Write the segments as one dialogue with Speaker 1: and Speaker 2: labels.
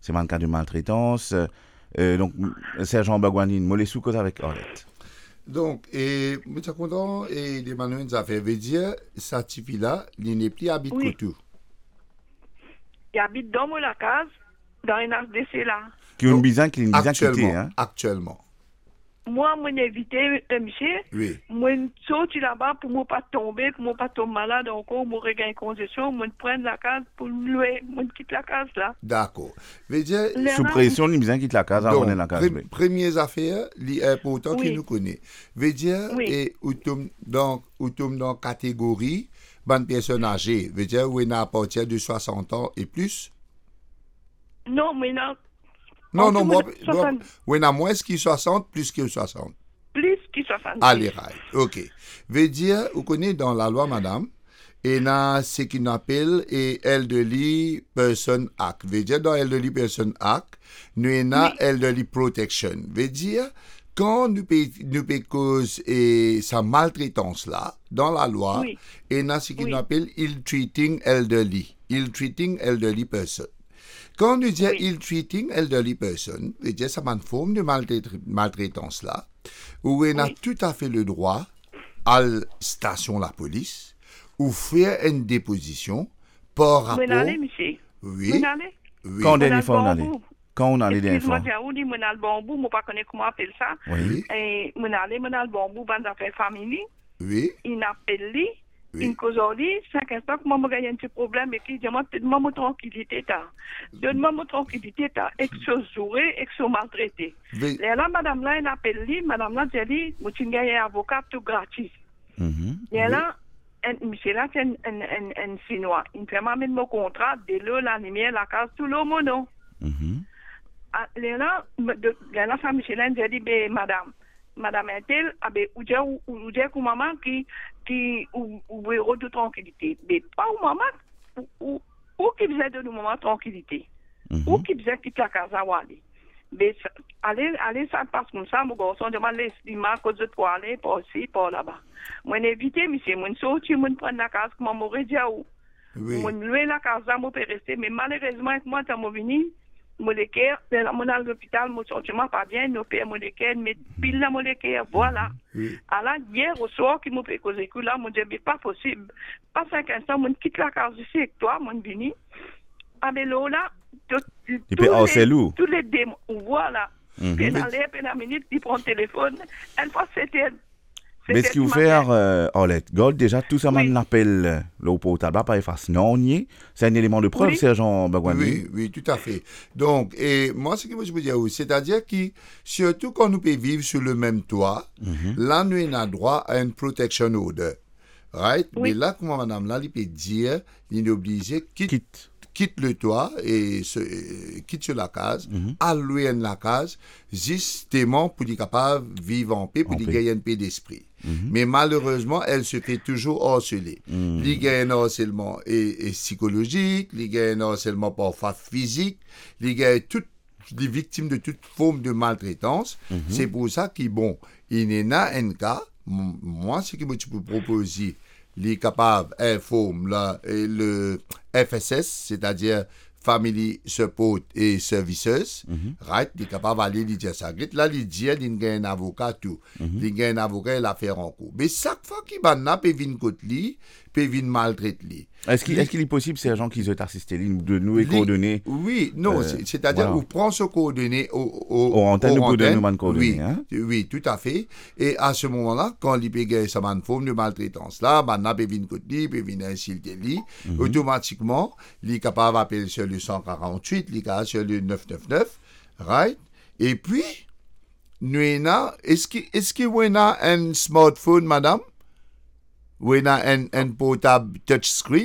Speaker 1: c'est un cas de maltraitance. Donc, Sergent Bagouanine, moi les sous-côtes avec Orlette.
Speaker 2: Donc, et je suis content, et les manuels ça fait veut dire, ça là, il n'est plus habite
Speaker 3: Oui.
Speaker 2: tout.
Speaker 3: Il habite dans la case, dans un HDC là.
Speaker 1: Qui ont une
Speaker 2: Donc,
Speaker 1: bizarre quitté,
Speaker 2: Actuellement,
Speaker 1: hein?
Speaker 2: actuellement.
Speaker 3: Moi, je évité, monsieur.
Speaker 2: Oui.
Speaker 3: Moi, je sorti là-bas pour ne pas tomber, pour ne pas tomber malade encore, pour regagner congestion, moi, prendre la case pour me louer, moi, quitte la case là.
Speaker 2: D'accord. Veut dire,
Speaker 1: Sous pression, une bizarre quitte la case avant de la case.
Speaker 2: donc, premières affaires, l'important
Speaker 3: Oui.
Speaker 2: qui nous connaît. Veut dire,
Speaker 3: Oui.
Speaker 2: et où dans catégorie, bonne personne âgée, veut dire, où il a à partir de 60 ans et plus.
Speaker 3: Non, mais non,
Speaker 2: Non,
Speaker 3: En
Speaker 2: non,
Speaker 3: tout,
Speaker 2: moi,
Speaker 3: 60.
Speaker 2: où il a moins que 60, plus que 60.
Speaker 3: plus que 70.
Speaker 2: Allez, right. OK. Veut dire, vous connaissez dans la loi, madame, il y a ce qu'on appelle Elderly Person Act. Veut dire, dans Elderly Person Act, nous avons
Speaker 3: Oui.
Speaker 2: Elderly Protection. Veut dire, quand nous payons cause et sa maltraitance là, dans la loi,
Speaker 3: Oui.
Speaker 2: il y a ce qu'on
Speaker 3: Oui.
Speaker 2: appelle ill-treating elderly. Ill-treating elderly person. Quand nous disons
Speaker 3: Oui.
Speaker 2: ill-treating elderly person, veut dire, ça m'a une forme de maltraitance là, où on a
Speaker 3: Oui.
Speaker 2: tout à fait le droit à la station la police, ou faire une déposition par
Speaker 3: Vous
Speaker 2: rapport...
Speaker 3: allez, monsieur.
Speaker 2: Oui,
Speaker 3: Vous allez.
Speaker 2: oui,
Speaker 1: Quand on
Speaker 3: Mon
Speaker 1: dernière fois on allait.
Speaker 3: album.
Speaker 1: Quand on allait dernière
Speaker 3: Excuse-moi,
Speaker 1: fois.
Speaker 3: Diaoudi, mon album, je ne sais pas comment appeler ça.
Speaker 1: Oui.
Speaker 3: Et mon album, bonne affaire famille,
Speaker 2: oui,
Speaker 3: il appelle lui,
Speaker 2: oui.
Speaker 3: il cause lui, 5 instants que moi, j'ai un petit problème et qui dit, donne-moi mon tranquillité, donne-moi mon tranquillité, et que je jouerai, et que je maltraité.
Speaker 2: Oui.
Speaker 3: Et là, madame là, il appelle lui, madame là, dit lui, moi, tu gagnes un avocat tout gratis.
Speaker 1: Mhm.
Speaker 3: Et là, monsieur là, c'est un Chinois. Il fait même mon contrat, de l'eau, la lumière, la case, tout le monde.
Speaker 1: Mhm.
Speaker 3: Là, la femme Michelin dit, ben, madame est-elle, ou dire que maman ou héros de tranquillité. Mais pas au maman, ou qui faisait de nous maman tranquillité. Ou qui faisait quitte la casa à Wali. Mais allez, ça passe comme ça, mon garçon demande l'estimé à cause de toi, aller par ici, par là-bas. Moi, éviter, monsieur, moi, sortir, moi, prendre la case, comment m'aurait dit à où.
Speaker 2: Oui.
Speaker 3: Moi, louer la casa, moi, peux rester, mais malheureusement, moi, quand je venu, mon équerre, mon à l'hôpital, mon sentiment pas bien, nous payons mon équerre, mais pile la mon équerre, voilà.
Speaker 2: Oui.
Speaker 3: Alors, hier au soir, qui m'a fait causer que là, mon dit, mais pas possible. Pas 5 instants, mon quitte la case ici avec toi, mon vini. Ah, mais là, tous les démons, voilà. Puis, elle allait, puis la minute, il prend le téléphone. Une fois, c'était.
Speaker 1: Mais ce qu'il faut faire, Orlette, Gold, déjà, tout ça, on appelle le portable, pas effacer. Non, on y est. C'est un élément de preuve,
Speaker 3: Oui.
Speaker 1: Sergent Bagouani.
Speaker 2: Oui, oui, tout à fait. Donc, et moi, ce que je veux dire, c'est-à-dire que, surtout quand nous pouvons vivre sur le même toit, là, nous avons droit à une protection order. Right?
Speaker 3: Oui.
Speaker 2: Mais là, comment madame, là, il peut dire, il est obligé, quitte le toit et quitte sur la case, allouer la case, justement pour être capable de vivre en paix, pour qu'il gagne un peu d'esprit. Mais malheureusement, elle se fait toujours harceler. Il gagne un harcèlement et psychologique, il gagne un harcèlement parfois physique, il gagne toutes les victimes de toute forme de maltraitance. C'est pour ça qu'il bon, il y en a un cas, moi, ce que je peux proposer, il est capable d'informer le FSS, c'est-à-dire Family Support et Services, right? Il est capable d'aller lui dire ça. Là, il dit qu'il y a un avocat, tout. Il y a un avocat, il a fait en cours. Mais chaque fois qu'il va là, il vient contre lui, il vient maltraiter lui.
Speaker 1: Est-ce qu'il est possible, ces gens qui ont assisté, de nous les coordonnées?
Speaker 2: Oui, non, c'est-à-dire,
Speaker 1: voilà.
Speaker 2: on prend ce coordonnées
Speaker 1: aux antennes, nous donner nos coordonnées.
Speaker 2: Oui,
Speaker 1: hein?
Speaker 2: oui, tout à fait. Et à ce moment-là, quand il peut sa forme de maltraitance là, maintenant, il vient contre lui, il vient insulter lui, automatiquement, il est capable d'appeler sur le 148, il est capable sur le 999, right? Et puis, nous avons, est-ce que vous avez un smartphone, madame? Vous avez un portable touchscreen?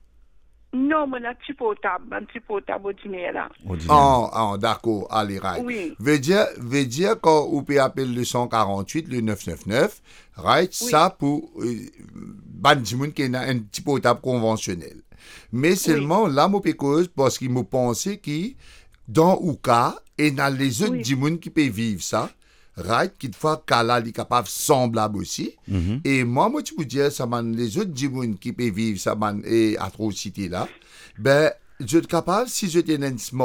Speaker 3: Non, mon petit portable au dîner là.
Speaker 2: D'accord, allez, right.
Speaker 3: Oui.
Speaker 2: Veut dire quand vous pouvez appeler le 148, le 999, right, oui. Ça pour bandimoun qui a un petit portable conventionnel. Mais seulement là, moi, parce qu'il me pensait que dans ou cas, et dans les autres dimoun qui peuvent vivre ça, right, qu'il faut qu'Allah est capable semblable aussi. Et moi, tu peux dire, ça les autres dimoun qui peuvent vivre ça, et atrocité là, ben, je suis capable, si je tenais un